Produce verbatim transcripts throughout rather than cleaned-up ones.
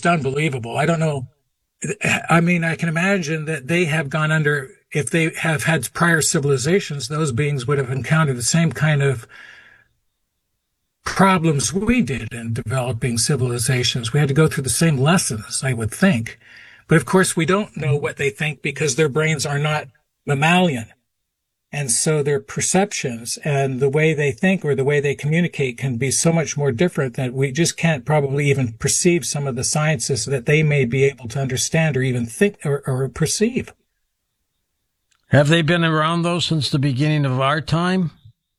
just unbelievable. I don't know. I mean, I can imagine that they have gone under, if they have had prior civilizations, those beings would have encountered the same kind of problems we did in developing civilizations. We had to go through the same lessons, I would think. But of course, we don't know what they think because their brains are not mammalian. And so their perceptions and the way they think or the way they communicate can be so much more different that we just can't probably even perceive some of the sciences that they may be able to understand or even think or, or perceive. Have they been around, though, since the beginning of our time?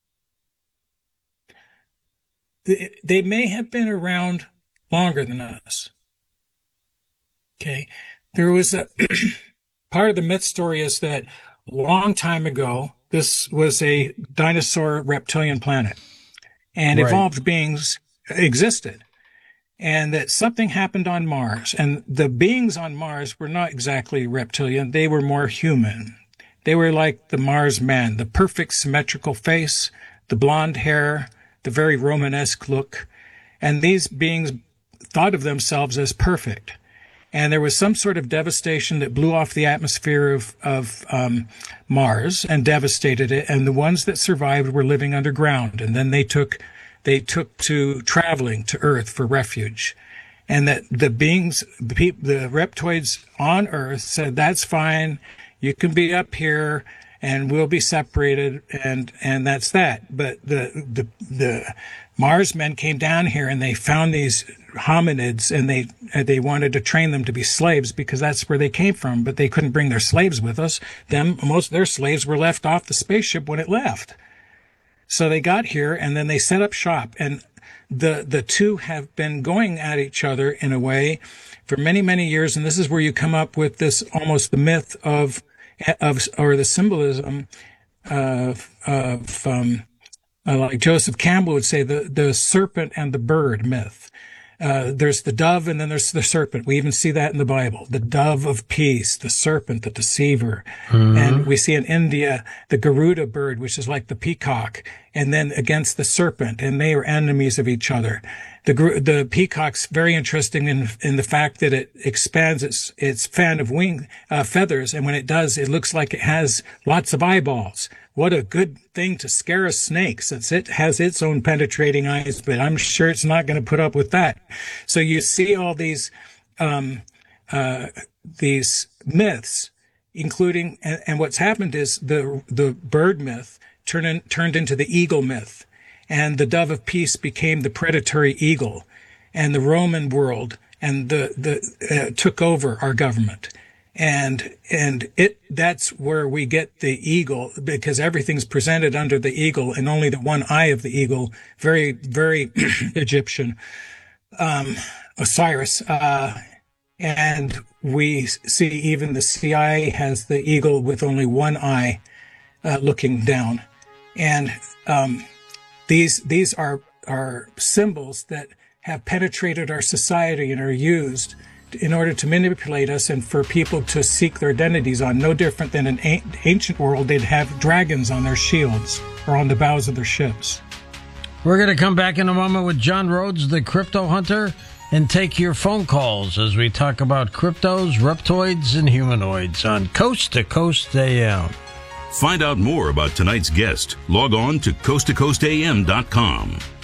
They, they may have been around longer than us. Okay. There was a part of the myth story is that a long time ago, this was a dinosaur reptilian planet, and right. evolved beings existed, and that something happened on Mars. And the beings on Mars were not exactly reptilian. They were more human. They were like the Mars man, the perfect symmetrical face, the blonde hair, the very Romanesque look. And these beings thought of themselves as perfect. And there was some sort of devastation that blew off the atmosphere of, of um, Mars and devastated it. And the ones that survived were living underground. And then they took, they took to traveling to Earth for refuge. And that the beings, the, the reptoids on Earth said, that's fine. You can be up here and we'll be separated. And, and that's that. But the, the, the Mars men came down here and they found these hominids, and they they wanted to train them to be slaves because that's where they came from, but they couldn't bring their slaves with us. Them, most of their slaves were left off the spaceship when it left. So they got here and then they set up shop, and the the two have been going at each other in a way for many, many years. And this is where you come up with this almost the myth of of or the symbolism of of um, uh, like Joseph Campbell would say, the the serpent and the bird myth. Uh, there's the dove and then there's the serpent. We even see that in the Bible. The dove of peace, the serpent, the deceiver. Mm-hmm. And we see in India the Garuda bird, which is like the peacock, and then against the serpent, and they are enemies of each other. The the peacock's very interesting in in the fact that it expands its its fan of wing uh, feathers, and when it does, it looks like it has lots of eyeballs. What a good thing to scare a snake, since it has its own penetrating eyes, but I'm sure it's not going to put up with that. So you see all these, um, uh, these myths, including, and, and what's happened is the, the bird myth turned in, turned into the eagle myth, and the dove of peace became the predatory eagle, and the Roman world and the, the, uh, took over our government. And, and it, that's where we get the eagle, because everything's presented under the eagle and only the one eye of the eagle, very, very Egyptian, um, Osiris. Uh, and we see even the C I A has the eagle with only one eye, uh, looking down. And, um, these, these are, are symbols that have penetrated our society and are used in order to manipulate us and for people to seek their identities on. No different than in an ancient world, they'd have dragons on their shields or on the bows of their ships. We're going to come back in a moment with John Rhodes, the crypto hunter, and take your phone calls as we talk about cryptos, reptoids, and humanoids on Coast to Coast A M. Find out more about tonight's guest. Log on to coast to coast a m dot com.